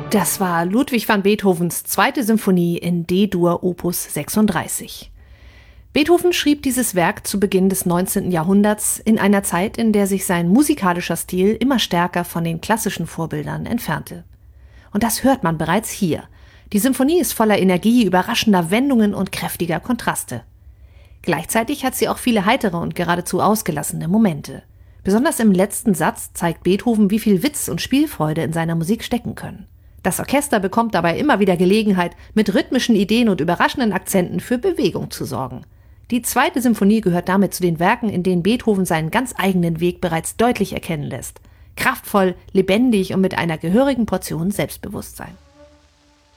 Das war Ludwig van Beethovens 2. Symphonie in D-Dur Opus 36. Beethoven schrieb dieses Werk zu Beginn des 19. Jahrhunderts in einer Zeit, in der sich sein musikalischer Stil immer stärker von den klassischen Vorbildern entfernte. Und das hört man bereits hier. Die Symphonie ist voller Energie, überraschender Wendungen und kräftiger Kontraste. Gleichzeitig hat sie auch viele heitere und geradezu ausgelassene Momente. Besonders im letzten Satz zeigt Beethoven, wie viel Witz und Spielfreude in seiner Musik stecken können. Das Orchester bekommt dabei immer wieder Gelegenheit, mit rhythmischen Ideen und überraschenden Akzenten für Bewegung zu sorgen. Die 2. Symphonie gehört damit zu den Werken, in denen Beethoven seinen ganz eigenen Weg bereits deutlich erkennen lässt. Kraftvoll, lebendig und mit einer gehörigen Portion Selbstbewusstsein.